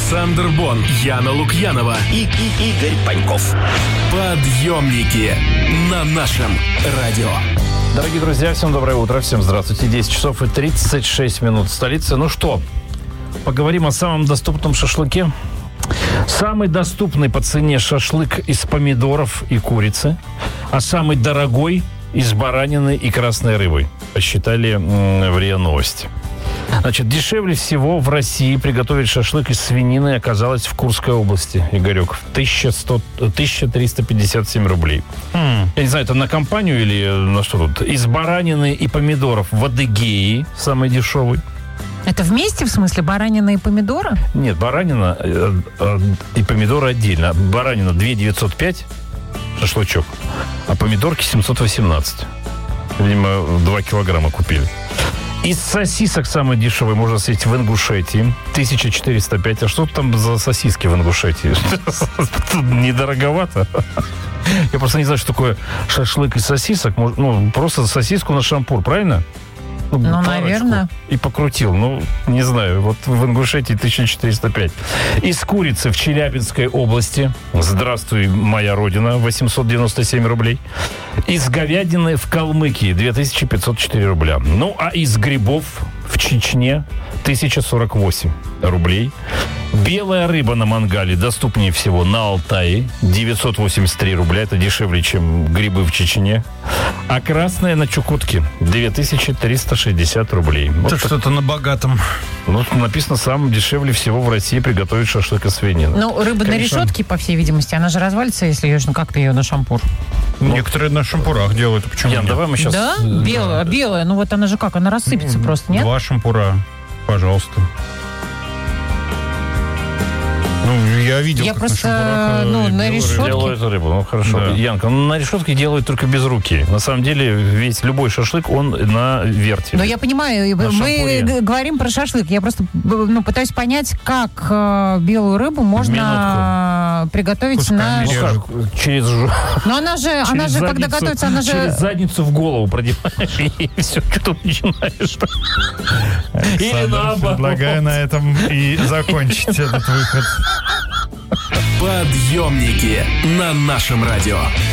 Александр Бон, Яна Лукьянова и Игорь Паньков. Подъемники на нашем радио. Дорогие друзья, всем доброе утро, всем здравствуйте. 10 часов и 36 минут в столице. Ну что, поговорим о самом доступном шашлыке. Самый доступный по цене шашлык из помидоров и курицы, а самый дорогой из баранины и красной рыбы, посчитали в РИА Новости. Значит, дешевле всего в России приготовить шашлык из свинины оказалось в Курской области, Игорек, 1357 рублей. Я не знаю, это на компанию или на что тут? Из баранины и помидоров в Адыгее самый дешевый. Это вместе, в смысле, баранина и помидоры? Нет, баранина и помидоры отдельно. Баранина 2905, шашлычок, а помидорки 718. Видимо, 2 килограмма купили. Из сосисок самый дешевый можно встретить в Ингушетии. 1405. А что там за сосиски в Ингушетии? Недороговато. Я просто не знаю, что такое шашлык из сосисок. Ну, просто сосиску на шампур, правильно? Ну, наверное. И покрутил. Ну, не знаю. Вот в Ингушетии 1405. Из курицы в Челябинской области. Здравствуй, моя родина. 897 рублей. Из говядины в Калмыкии 2504 рубля. Ну, а из грибов в Чечне 1048 рублей. Белая рыба на мангале доступнее всего на Алтае. 983 рубля. Это дешевле, чем грибы в Чечне. А красная на Чукотке 2360 рублей. Это Вот что-то на богатом. Ну, написано, самым дешевле всего в России приготовить шашлык из свинины. Ну, рыба на решетке, по всей видимости, она же развалится, если ее, ну, как ты ее на шампур? Некоторые на шампурах делают. Почему Ян, нет? давай мы сейчас... Да? Белая. Ну, вот она же как? Она рассыпется просто, нет? 2 шампура, пожалуйста. Ну, я видел, Я как просто, на шампурах на белая решетке. рыба. Делают рыбу, ну хорошо. Да. Янка, на решетке делают только без руки. На самом деле, весь любой шашлык, он на вертеле. Но я понимаю, На шампуре. мы говорим про шашлык. Я просто пытаюсь понять, как белую рыбу можно приготовить Кусками на... режут. Ну как, через... Но она же, когда задницу- готовится, она Через же... задницу в голову продеваешь, и все, что тут начинаешь. Или Александр, наоборот. предлагаю на этом и закончить этот выход. Подъемники на нашем радио.